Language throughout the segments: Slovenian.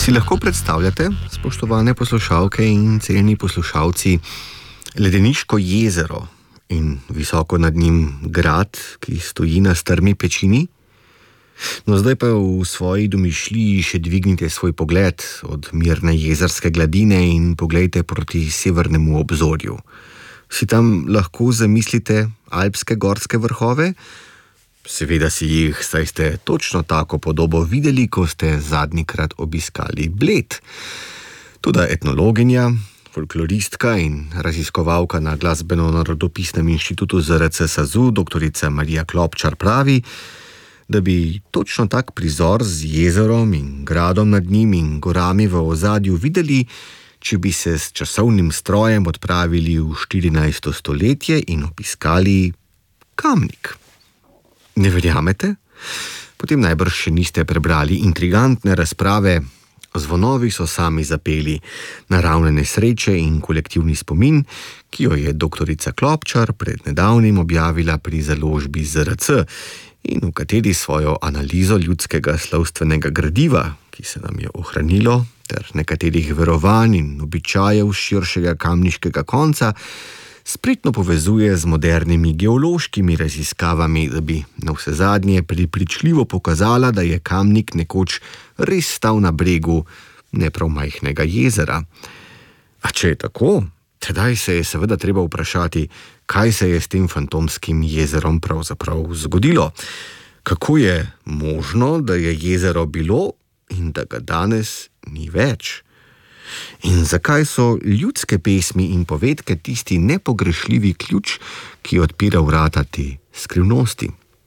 Si lahko predstavljate, spoštovane poslušalke in cenjeni poslušalci, ledeniško jezero in visoko nad njim grad, ki stoji na strmi pečini? No, zdaj pa v svoji domišljiji še dvignite svoj pogled od mirne jezerske gladine in poglejte proti severnemu obzorju. Si tam lahko zamislite alpske gorske vrhove? Seveda si jih, saj ste točno tako podobo videli, ko ste zadnjikrat obiskali Bled. Toda etnologinja, folkloristka in raziskovalka na Glasbeno-narodopisnem inštitutu ZRC SAZU, doktorica Marija Klopčar pravi, da bi točno tak prizor z jezerom in gradom nad njim in gorami v ozadju videli, če bi se s časovnim strojem odpravili v 14. stoletje in obiskali Kamnik. Ne verjamete? Potem najbrž še niste prebrali intrigantne razprave Zvonovi so sami zapeli, naravne nesreče in kolektivni spomin, ki jo je doktorica Klopčar pred nedavnim objavila pri založbi ZRC in v kateri svojo analizo ljudskega slavstvenega gradiva, ki se nam je ohranilo, ter nekaterih verovanj in običajev širšega kamniškega konca, spretno povezuje z modernimi geološkimi raziskavami, da bi navsezadnje prepričljivo pokazala, da je Kamnik nekoč res stal na bregu ne prav majhnega jezera. A če je tako, tedaj se je seveda treba vprašati, kaj se je s tem fantomskim jezerom pravzaprav zgodilo. Kako je možno, da je jezero bilo in da ga danes ni več? In zakaj so ljudske pesmi in povedke tisti nepogrešljivi ključ, ki odpira vrata te skrivnosti?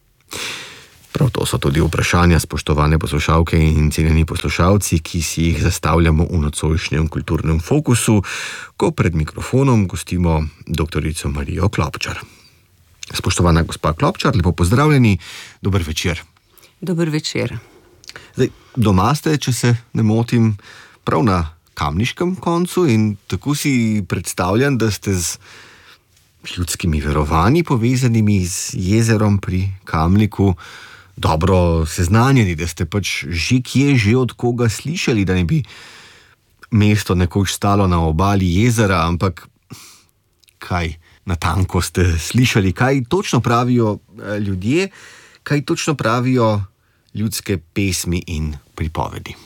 Prav to so tudi vprašanja, spoštovane poslušalke in cenjeni poslušalci, ki si jih zastavljamo v nocojšnjem kulturnem fokusu, ko pred mikrofonom gostimo doktorico Marijo Klopčar. Spoštovana gospa Klopčar, lepo pozdravljeni, dober večer. Dober večer. Zdaj, doma ste, če se ne motim, prav na kamniškem koncu in tako si predstavljam, da ste z ljudskimi verovanji povezanimi z jezerom pri Kamniku dobro seznanjeni, da ste pač že kje, že od koga slišali, da ne bi mesto nekoč stalo na obali jezera, ampak kaj natanko ste slišali, kaj točno pravijo ljudje, kaj točno pravijo ljudske pesmi in pripovedi?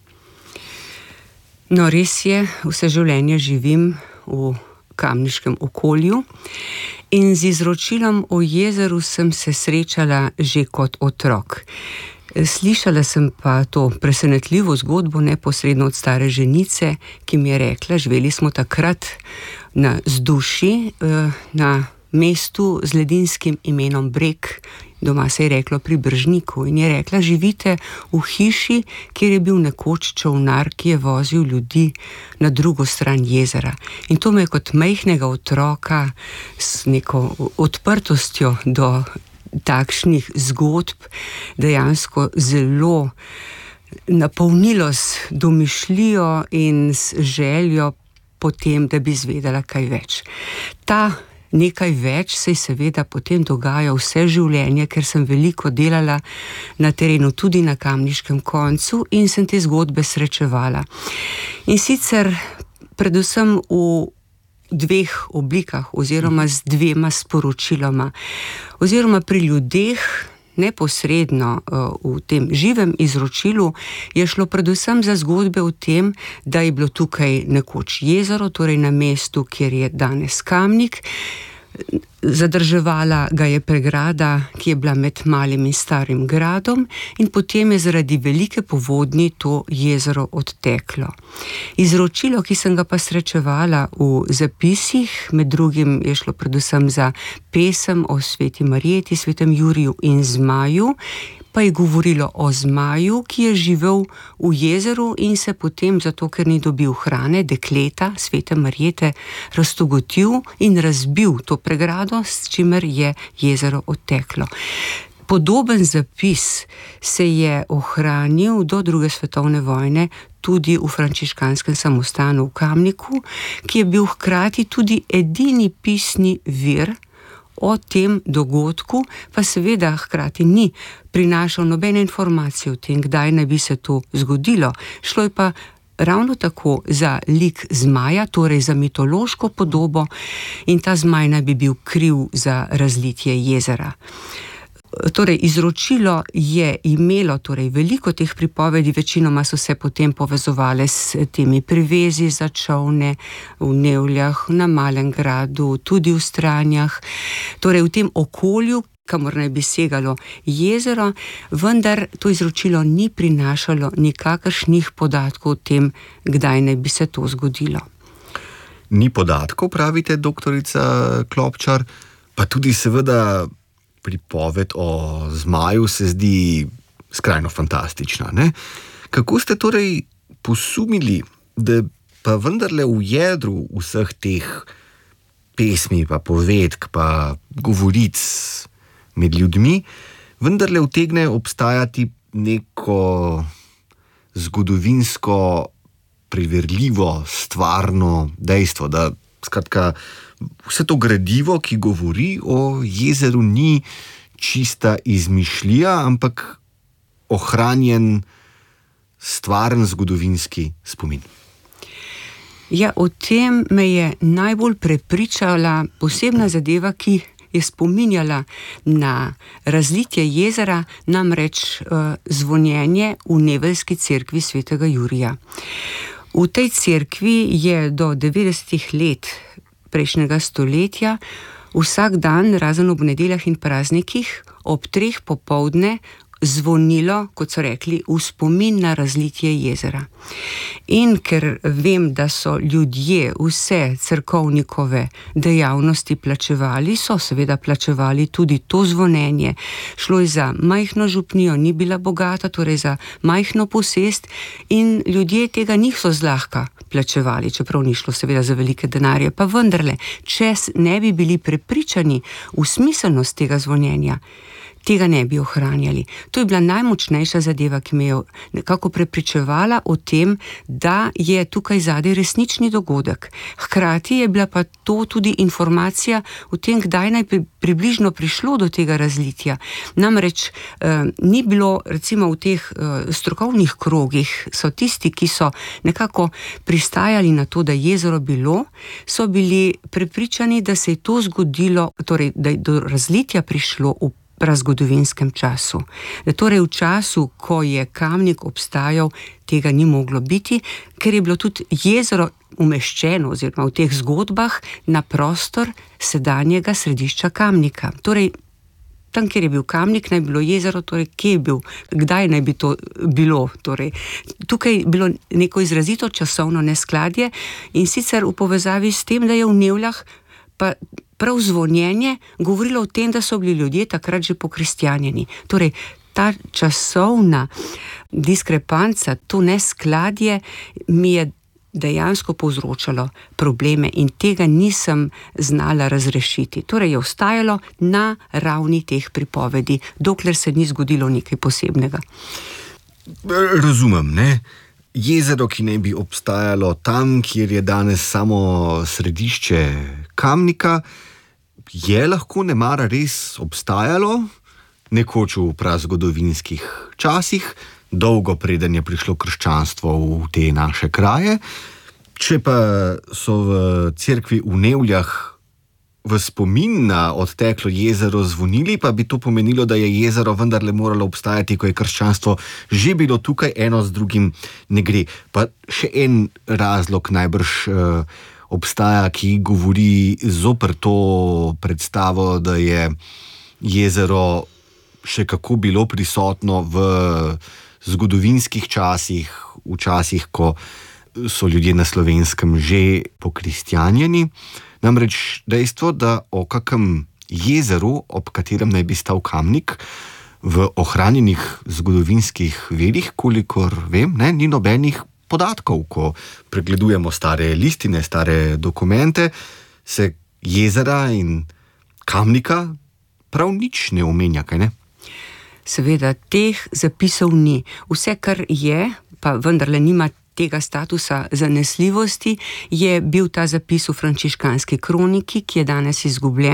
No, res je, vse življenje živim v kamniškem okolju in z izročilom o jezeru sem se srečala že kot otrok. Slišala sem pa to presenetljivo zgodbo neposredno od stare ženice, ki mi je rekla, živeli smo takrat na Zduši, na mestu z ledinskim imenom Breg, doma se je reklo pri Bržniku, in je rekla, živite v hiši, kjer je bil nekoč čolnar, ki je vozil ljudi na drugo stran jezera. In to me je kot majhnega otroka s neko odprtostjo do takšnih zgodb dejansko zelo napolnilo s domišljijo in s željo potem, da bi izvedela kaj več. Ta nekaj več se je seveda potem dogaja vse življenje, ker sem veliko delala na terenu, tudi na kamniškem koncu, in sem te zgodbe srečevala. In sicer predvsem v dveh oblikah oziroma z dvema sporočiloma. Oziroma pri ljudeh, neposredno v tem živem izročilu, je šlo predvsem za zgodbe o tem, da je bilo tukaj nekoč jezero, torej na mestu, kjer je danes Kamnik. Zadrževala ga je pregrada, ki je bila med Malim in Starim gradom, in potem je zaradi velike povodnji to jezero odteklo. Izročilo, ki sem ga pa srečevala v zapisih, med drugim je šlo predvsem za pesem o sveti Marjeti, svetem Juriju in zmaju, pa je govorilo o zmaju, ki je živel v jezeru in se potem, zato ker ni dobil hrane, dekleta svete Marjete raztogotil in razbil to pregrado, s čimer je jezero odteklo. Podoben zapis se je ohranil do druge svetovne vojne tudi v frančiškanskem samostanu v Kamniku, ki je bil hkrati tudi edini pisni vir o tem dogodku pa seveda hkrati ni prinašal nobene informacije o tem, kdaj naj bi se to zgodilo. Šlo je pa ravno tako za lik zmaja, torej za mitološko podobo, in ta zmaj naj bi bil kriv za razlitje jezera. Torej, izročilo je imelo veliko teh pripovedi, večinoma so se potem povezovale s temi privezi za čolne v Nevljah, na Malem gradu, tudi v Stranjah, torej v tem okolju, kamor naj bi segalo jezero, vendar to izročilo ni prinašalo nikakršnih podatkov o tem, kdaj naj bi se to zgodilo. Ni podatkov, pravite, doktorica Klopčar, pa tudi seveda pripoved o zmaju se zdi skrajno fantastična, ne? Kako ste torej posumili, da pa vendarle v jedru vseh teh pesmi, pa povedk, pa govoric med ljudmi, vendarle utegne obstajati neko zgodovinsko preverljivo, stvarno dejstvo, da skratka vse to gradivo, ki govori o jezeru, ni čista izmišljija, ampak ohranjen stvaren zgodovinski spomin. Ja, o tem me je najbolj prepričala posebna zadeva, ki je spominjala na razlitje jezera, namreč zvonjenje v neveljski cerkvi svetega Jurija. V tej cerkvi je do 90. let prejšnjega stoletja vsak dan, razen ob nedeljah in praznikih, ob 3 popoldne zvonilo, kot so rekli, v spomin na razlitje jezera. In ker vem, da so ljudje vse cerkovnikove dejavnosti plačevali, so seveda plačevali tudi to zvonjenje. Šlo je za majhno župnijo, ni bila bogata, torej za majhno posest, in ljudje tega niso zlahka plačevali, čeprav ni šlo seveda za velike denarje. Pa vendarle, če ne bi bili prepričani v smiselnost tega zvonjenja, tega ne bi ohranjali. To je bila najmočnejša zadeva, ki me je nekako prepričevala o tem, da je tukaj zadaj resnični dogodek. Hkrati je bila pa to tudi informacija o tem, kdaj naj približno prišlo do tega razlitja. Namreč ni bilo, recimo v teh strokovnih krogih, so tisti, ki so nekako pristajali na to, da je jezero bilo, so bili prepričani, da se je to zgodilo, torej da je do razlitja prišlo v prazgodovinskem času. Torej v času, ko je Kamnik obstajal, tega ni moglo biti, ker je bilo tudi jezero umeščeno oziroma v teh zgodbah na prostor sedanjega središča Kamnika. Torej, tam, kjer je bil Kamnik, naj bilo jezero, torej kje je bil, kdaj naj bi to bilo. Torej, tukaj je bilo neko izrazito časovno neskladje, in sicer v povezavi s tem, da je v Nevljah pa prav zvonjenje govorilo o tem, da so bili ljudje takrat že pokristjanjeni. Torej, ta časovna diskrepanca, to neskladje mi je dejansko povzročalo probleme in tega nisem znala razrešiti. Torej je ostajalo na ravni teh pripovedi, dokler se ni zgodilo nekaj posebnega. Razumem, ne? Jezero, ki naj bi obstajalo tam, kjer je danes samo središče Kamnika, je lahko nemara res obstajalo nekoč v prazgodovinskih časih, dolgo preden je prišlo krščanstvo v te naše kraje. Če pa so v cerkvi v Nevljah v spomin na odteklo jezero zvonili, pa bi to pomenilo, da je jezero vendarle moralo obstajati, ko je krščanstvo že bilo tukaj, eno z drugim ne gre. Pa še en razlog najbrž obstaja, ki govori zoper to predstavo, da je jezero še kako bilo prisotno v zgodovinskih časih, v časih, ko so ljudje na Slovenskem že pokristjanjeni. Namreč dejstvo, da o kakem jezeru, ob katerem naj bi stal Kamnik, v ohranjenih zgodovinskih virih, kolikor vem, ni nobenih podatkov. Ko pregledujemo stare listine, stare dokumente, se jezera in Kamnika prav nič ne omenja, kaj ne? Seveda, teh zapisov ni. Vse, kar je, pa vendarle nima tega statusa zanesljivosti, je bil ta zapis v frančiškanski kroniki, ki je danes izgubljen,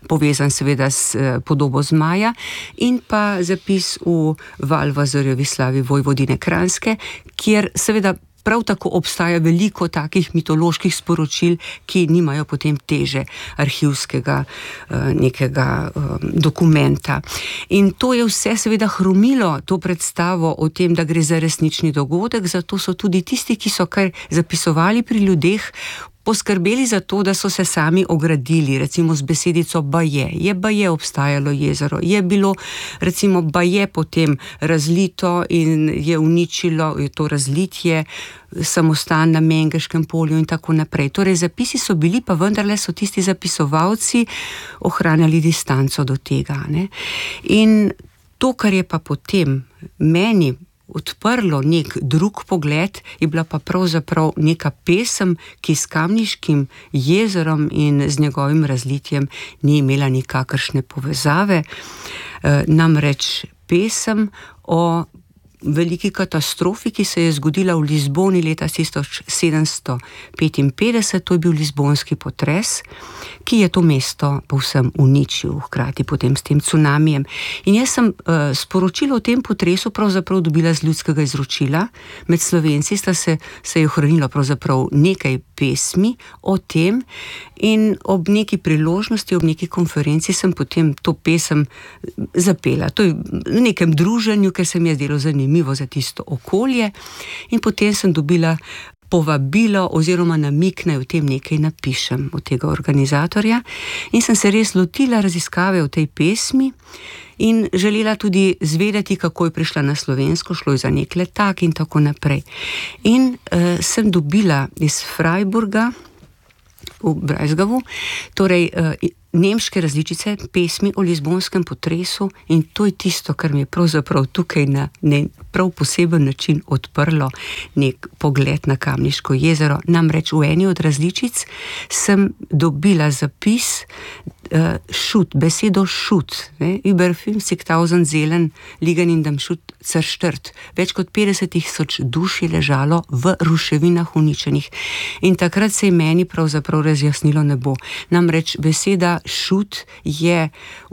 povezan seveda s podobo zmaja, in pa zapis v Valvazorjevi slavi Vojvodine Kranjske, kjer seveda prav tako obstaja veliko takih mitoloških sporočil, ki nimajo potem teže arhivskega nekega dokumenta. In to je vse seveda hromilo to predstavo o tem, da gre za resnični dogodek, zato so tudi tisti, ki so kar zapisovali pri ljudeh, poskrbeli za to, da so se sami ogradili, recimo z besedico baje. Je baje obstajalo jezero, je bilo recimo baje potem razlito in je uničilo to razlitje, samostan na Mengeškem polju in tako naprej. Torej, zapisi so bili, pa vendarle so tisti zapisovalci ohranjali distanco do tega, ne? In to, kar je pa potem meni odprlo nek drug pogled, je bila pa pravzaprav neka pesem, ki s Kamniškim jezerom in z njegovim razlitjem ni imela nikakršne povezave. Namreč pesem o veliki katastrofi, ki se je zgodila v Lizboni leta 1755, to je bil lizbonski potres, ki je to mesto povsem uničil, hkrati potem s tem cunamijem. In jaz sem sporočilo o tem potresu pravzaprav dobila z ljudskega izročila. Med Slovenci se je ohranilo pravzaprav nekaj pesmi o tem in ob neki priložnosti, ob neki konferenci sem potem to pesem zapela. To je v nekem druženju, ker se mi je zdelo zanimivo za tisto okolje, in potem sem dobila povabilo oziroma namik, naj o tem nekaj napišem od tega organizatorja, in sem se res lotila raziskave o tej pesmi in želela tudi zvedeti, kako je prišla na slovensko, šlo je za nek letak in tako naprej. In sem dobila iz Freiburga v Breisgavu, torej nemške različice pesmi o lizbonskem potresu, in to je tisto, kar mi je pravzaprav tukaj na prav poseben način odprlo nek pogled na Kamniško jezero. Namreč v eni od različic sem dobila zapis šut, besedo šut, über 50.000 Seelen liegen in dem Schutt zerstört. Več kot 50.000 duš je ležalo v ruševinah uničenih. In takrat se je meni pravzaprav razjasnilo nebo. Namreč beseda šut je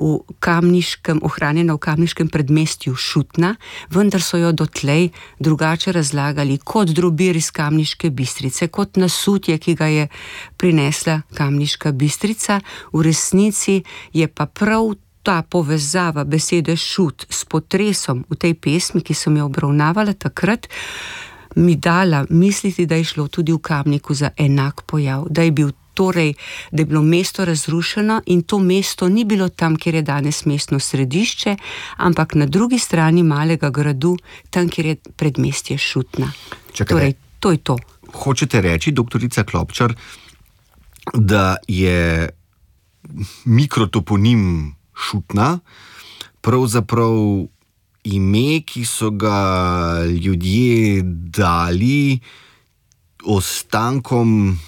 ohranjena v kamniškem predmestju Šutna, vendar so jo dotlej drugače razlagali kot drobir iz Kamniške Bistrice, kot nasutje, ki ga je prinesla Kamniška Bistrica. V resnici je pa prav ta povezava besede šut s potresom v tej pesmi, ki sem jo obravnavala takrat, mi dala misliti, da je šlo tudi v Kamniku za enak pojav, da je bilo mesto razrušeno in to mesto ni bilo tam, kjer je danes mestno središče, ampak na drugi strani malega gradu, tam, kjer je predmestje Šutna. Torej, to je to. Hočete reči, doktorica Klopčar, da je mikrotoponim Šutna pravzaprav ime, ki so ga ljudje dali ostankom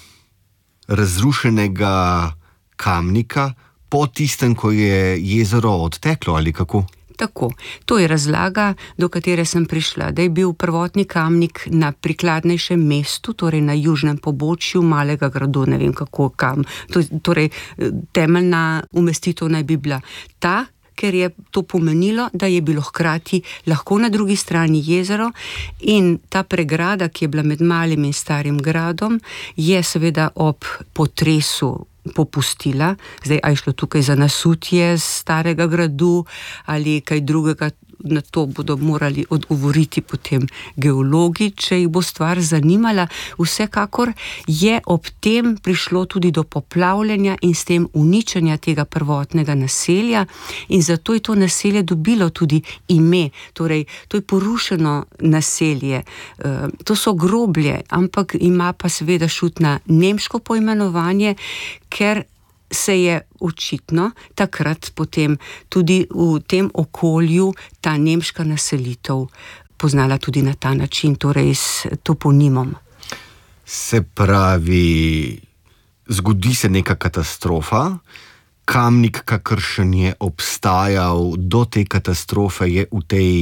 razrušenega Kamnika po tistem, ko je jezero odteklo, ali kako? Tako, to je razlaga, do katere sem prišla, da je bil prvotni Kamnik na prikladnejšem mestu, torej na južnem pobočju malega gradu, ne vem kako, kam. Torej, temeljna umestitev naj bi bila ta, ker je to pomenilo, da je bilo hkrati lahko na drugi strani jezero, in ta pregrada, ki je bila med malim in starim gradom, je seveda ob potresu popustila. Zdaj, a je šlo tukaj za nasutje starega gradu ali kaj drugega, na to bodo morali odgovoriti potem geologi, če jih bo stvar zanimala. Vsekakor je ob tem prišlo tudi do poplavljanja in s tem uničenja tega prvotnega naselja, in zato je to naselje dobilo tudi ime. Torej, to je porušeno naselje, to so groblje, ampak ima pa seveda Šutna nemško poimenovanje, ker se je očitno takrat potem tudi v tem okolju ta nemška naselitev poznala tudi na ta način, torej s toponimom. Se pravi, zgodi se neka katastrofa, Kamnik, kakršen je obstajal do te katastrofe, je v tej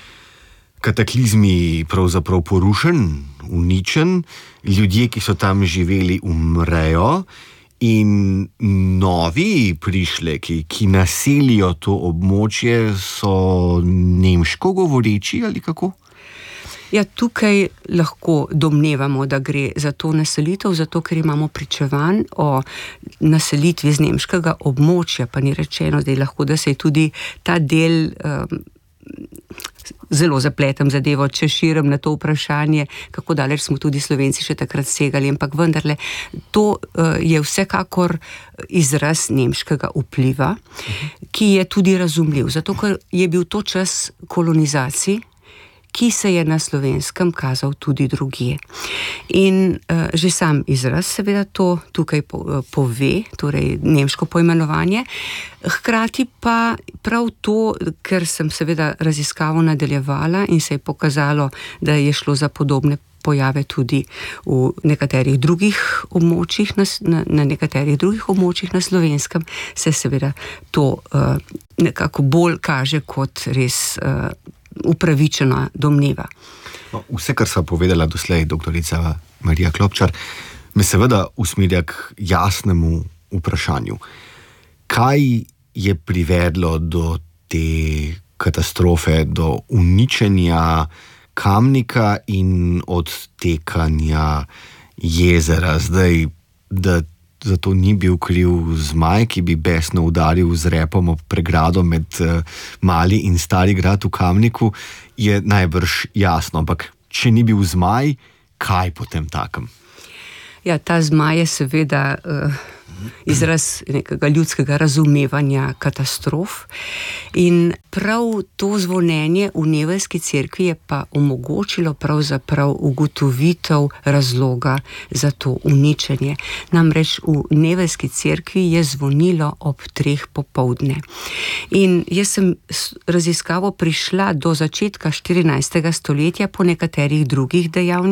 kataklizmi pravzaprav porušen, uničen, ljudje, ki so tam živeli, umrejo. In novi prišleki, ki naselijo to območje, so nemško govoreči ali kako? Ja, tukaj lahko domnevamo, da gre za to naselitev, zato ker imamo pričevanj o naselitvi z nemškega območja, pa ni rečeno zdaj lahko, da se je tudi ta del, zelo zapletem zadevo, če širim na to vprašanje, kako daleč smo tudi Slovenci še takrat segali, ampak vendarle, to je vsekakor izraz nemškega vpliva, ki je tudi razumljiv, zato ker je bil to čas kolonizacij, ki se je na Slovenskem kazal tudi drugje. In že sam izraz seveda to tukaj pove, torej nemško poimenovanje, hkrati pa prav to, ker sem seveda raziskavo nadaljevala in se je pokazalo, da je šlo za podobne pojave tudi v nekaterih drugih območjih, na nekaterih drugih območjih na Slovenskem, se seveda to nekako bolj kaže kot res upravičena domneva. No, vse, kar sva povedala doslej, doktorica Marija Klopčar, me seveda usmerja k jasnemu vprašanju. Kaj je privedlo do te katastrofe, do uničenja Kamnika in odtekanja jezera? Zdaj, da zato ni bil kriv zmaj, ki bi besno udaril z repom ob pregrado med Mali in Stari grad v Kamniku, je najbrž jasno. Ampak če ni bil zmaj, kaj potem takem? Ja, ta zmaj je seveda izraz nekega ljudskega razumevanja katastrof in prav to zvonjenje v Neveljski cerkvi je pa omogočilo pravzaprav ugotovitev razloga za to uničenje. Namreč v Neveljski cerkvi je zvonilo ob 3 popoldne. In jaz sem raziskavo prišla do začetka 14. stoletja po nekaterih drugih dejavnikih,